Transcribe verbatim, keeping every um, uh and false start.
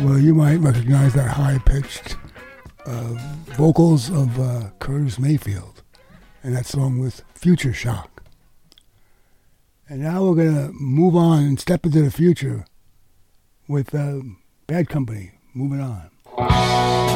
Well, you might recognize that high-pitched uh, vocals of uh, Curtis Mayfield and that song with Future Shock. And now we're going to move on and step into the future with uh, Bad Company, Moving On.